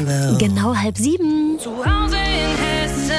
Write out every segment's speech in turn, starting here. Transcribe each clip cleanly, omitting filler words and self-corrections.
Hello. Genau 6:30. Zu Hause in Hessen.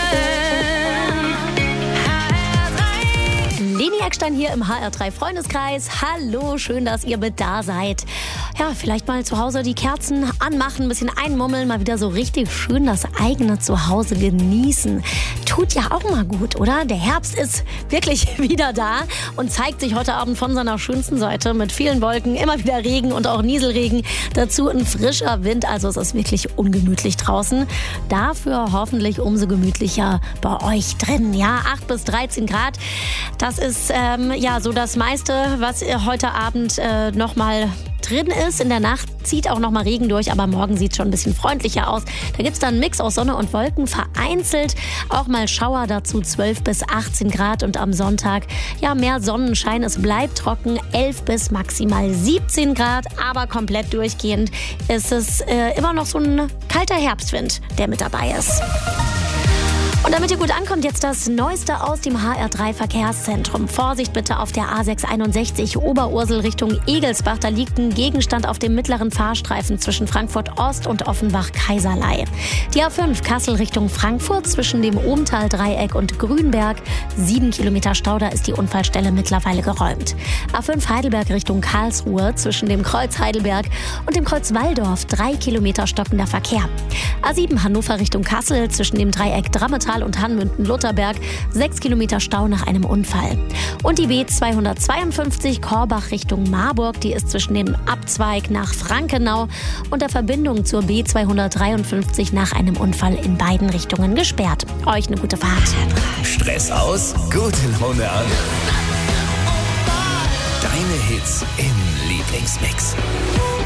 Leni Eckstein hier im HR3 Freundeskreis. Hallo, schön, dass ihr mit da seid. Ja, vielleicht mal zu Hause die Kerzen anmachen, ein bisschen einmummeln, mal wieder so richtig schön das eigene Zuhause genießen. Tut ja auch mal gut, oder? Der Herbst ist wirklich wieder da und zeigt sich heute Abend von seiner schönsten Seite mit vielen Wolken, immer wieder Regen und auch Nieselregen. Dazu ein frischer Wind, also es ist wirklich ungemütlich draußen. Dafür hoffentlich umso gemütlicher bei euch drin. Ja, 8 bis 13 Grad. Das ist ja so das meiste, was heute Abend nochmal drin ist. In der Nacht zieht auch noch mal Regen durch, aber morgen sieht es schon ein bisschen freundlicher aus. Da gibt es dann einen Mix aus Sonne und Wolken, vereinzelt auch mal Schauer, dazu 12 bis 18 Grad und am Sonntag ja mehr Sonnenschein. Es bleibt trocken, 11 bis maximal 17 Grad, aber komplett durchgehend ist es immer noch so ein kalter Herbstwind, der mit dabei ist. Und damit ihr gut ankommt, jetzt das Neueste aus dem HR3 Verkehrszentrum. Vorsicht bitte auf der A661 Oberursel Richtung Egelsbach. Da liegt ein Gegenstand auf dem mittleren Fahrstreifen zwischen Frankfurt Ost und Offenbach-Kaiserlei. Die A5 Kassel Richtung Frankfurt zwischen dem Ohmtal-Dreieck und Grünberg. 7 Kilometer Stau, da ist die Unfallstelle mittlerweile geräumt. A5 Heidelberg Richtung Karlsruhe zwischen dem Kreuz Heidelberg und dem Kreuz Walldorf. 3 Kilometer stockender Verkehr. A7 Hannover Richtung Kassel zwischen dem Dreieck Drammetal und Hanmünden-Lutherberg, 6 Kilometer Stau nach einem Unfall. Und die B252 Korbach Richtung Marburg, die ist zwischen dem Abzweig nach Frankenau und der Verbindung zur B253 nach einem Unfall in beiden Richtungen gesperrt. Euch eine gute Fahrt. Stress aus, gute Laune an. Deine Hits im Lieblingsmix.